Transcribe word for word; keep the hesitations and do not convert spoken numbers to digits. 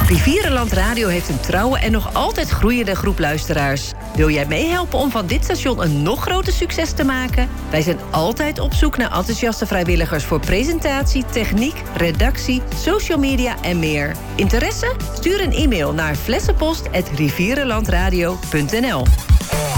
Rivierenland Radio heeft een trouwe en nog altijd groeiende groep luisteraars. Wil jij meehelpen om van dit station een nog groter succes te maken? Wij zijn altijd op zoek naar enthousiaste vrijwilligers voor presentatie, techniek, redactie, social media en meer. Interesse? Stuur een e-mail naar flessenpost at rivierenlandradio punt n l.